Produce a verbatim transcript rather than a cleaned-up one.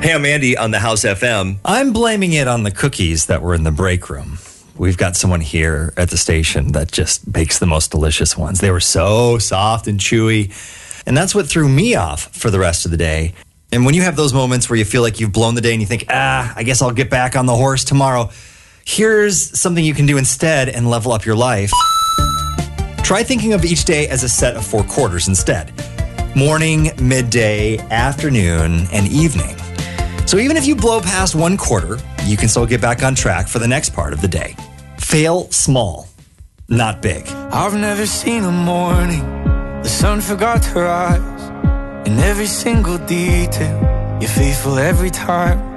Hey, I'm Andy on the House F M. I'm blaming it on the cookies that were in the break room. We've got someone here at the station that just bakes the most delicious ones. They were so soft and chewy. And that's what threw me off for the rest of the day. And when you have those moments where you feel like you've blown the day and you think, ah, I guess I'll get back on the horse tomorrow, here's something you can do instead and level up your life. Try thinking of each day as a set of four quarters instead. Morning, midday, afternoon, and evening. So even if you blow past one quarter, you can still get back on track for the next part of the day. Fail small, not big. I've never seen a morning the sun forgot to rise. In every single detail, you're faithful every time.